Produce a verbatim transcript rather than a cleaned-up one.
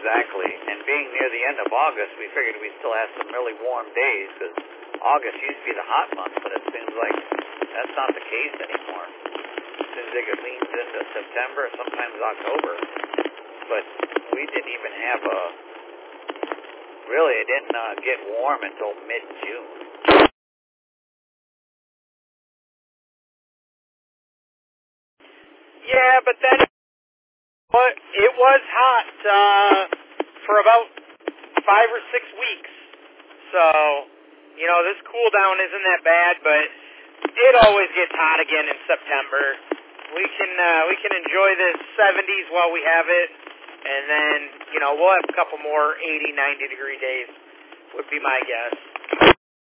exactly. And being near the end of August, we figured we'd still have some really warm days, because August used to be the hot month, but it seems like that's not the case anymore. It seems like it leans into September, sometimes October. But we didn't even have a, really, it didn't uh, get warm until mid-June. Yeah, but then it was hot uh, for about five or six weeks. So, you know, this cool down isn't that bad, but it always gets hot again in September. We can uh, we can enjoy this seventies while we have it, and then, you know, we'll have a couple more eighty, ninety degree days would be my guess.